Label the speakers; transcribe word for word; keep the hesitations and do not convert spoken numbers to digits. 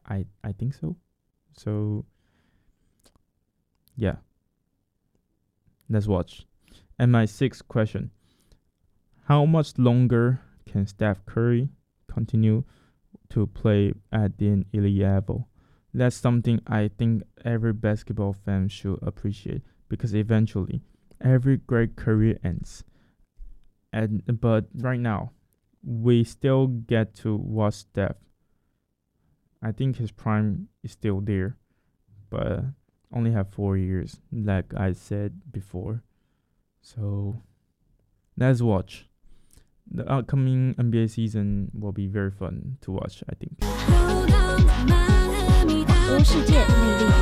Speaker 1: I I think so. So yeah, let's watch. And my sixth question: how much longer can Steph Curry continue to play at the elite level? That's something I think every basketball fan should appreciate because eventually every great career ends. And but right now, we still get to watch Steph. I think his prime is still there, but only have four years, like I said before. So let's watch. The upcoming N B A season will be very fun to watch, I think.
Speaker 2: 网络世界魅力